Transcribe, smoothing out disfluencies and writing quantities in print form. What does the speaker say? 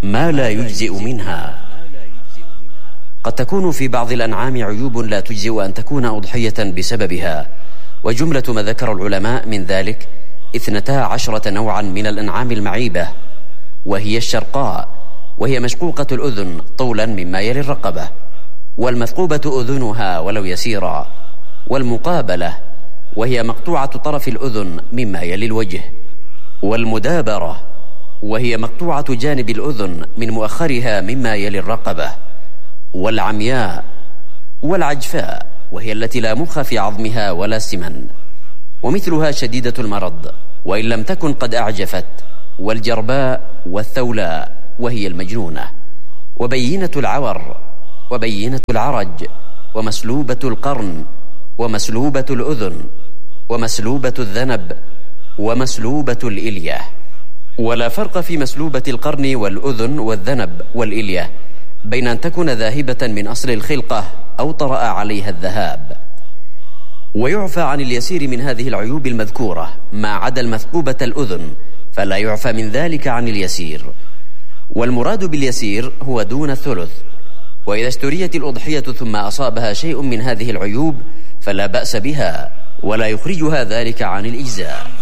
ما لا يجزئ منها. قد تكون في بعض الأنعام عيوب لا تجزئ أن تكون أضحية بسببها، وجملة ما ذكر العلماء من ذلك 12 نوعا من الأنعام المعيبة، وهي الشرقاء، وهي مشقوقة الأذن طولا مما يلي الرقبة، والمثقوبة أذنها ولو يسيرا، والمقابلة وهي مقطوعة طرف الأذن مما يلي الوجه، والمدابرة وهي مقطوعة جانب الأذن من مؤخرها مما يلي الرقبة، والعمياء، والعجفاء وهي التي لا مخ في عظمها ولا سمن، ومثلها شديدة المرض وإن لم تكن قد أعجفت، والجرباء، والثولاء وهي المجنونة، وبينة العور، وبينة العرج، ومسلوبة القرن، ومسلوبة الأذن، ومسلوبة الذنب، ومسلوبة الإلية. ولا فرق في مسلوبة القرن والأذن والذنب والإلية بين أن تكون ذاهبة من أصل الخلقة أو طرأ عليها الذهاب. ويعفى عن اليسير من هذه العيوب المذكورة ما عدا المثقوبة الأذن، فلا يعفى من ذلك عن اليسير، والمراد باليسير هو دون الثلث. وإذا اشتريت الأضحية ثم أصابها شيء من هذه العيوب فلا بأس بها، ولا يخرجها ذلك عن الإجزاء.